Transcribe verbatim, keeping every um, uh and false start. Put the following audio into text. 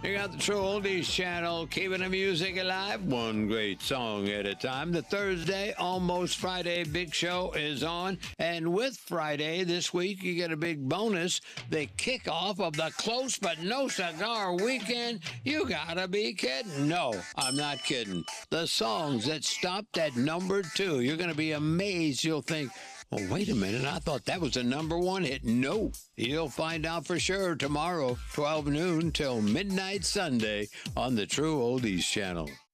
You got the True Oldies channel, keeping the music alive, one great song at a time. The Thursday, almost Friday big show is on. And with Friday this week, you get a big bonus. The kickoff of the Close But No Cigar Weekend. You gotta be kidding. No, I'm not kidding. The songs that stopped at number two. You're gonna be amazed. You'll think, well, wait a minute, I thought that was a number one hit. No, you'll find out for sure tomorrow, twelve noon till midnight Sunday on the True Oldies channel.